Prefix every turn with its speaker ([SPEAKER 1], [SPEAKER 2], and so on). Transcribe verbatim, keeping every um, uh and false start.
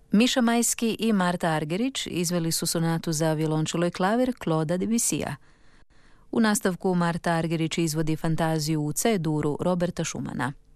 [SPEAKER 1] Miša Majski i Marta Argerić izveli su sonatu za violončelo i klavir Claude'a Debussya. U nastavku Marta Argerić izvodi fantaziju u C duru Roberta Schumana.